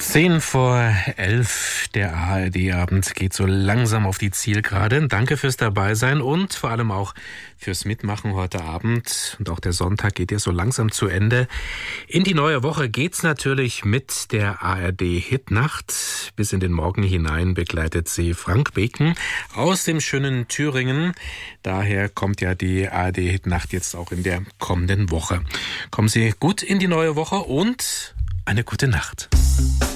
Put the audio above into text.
10:10, der ARD-Abend geht so langsam auf die Zielgerade. Danke fürs Dabeisein und vor allem auch fürs Mitmachen heute Abend. Und auch der Sonntag geht ja so langsam zu Ende. In die neue Woche geht's natürlich mit der ARD-Hitnacht. Bis in den Morgen hinein begleitet sie Frank Beken aus dem schönen Thüringen. Daher kommt ja die ARD-Hitnacht jetzt auch in der kommenden Woche. Kommen Sie gut in die neue Woche und eine gute Nacht.